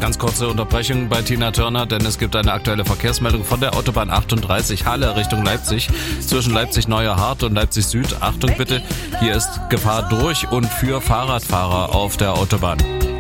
Ganz kurze Unterbrechung bei Tina Turner, denn es gibt eine aktuelle Verkehrsmeldung von der Autobahn 38 Halle Richtung Leipzig zwischen Leipzig-Neuer Hart und Leipzig Süd. Achtung bitte, hier ist Gefahr durch und für Fahrradfahrer auf der Autobahn.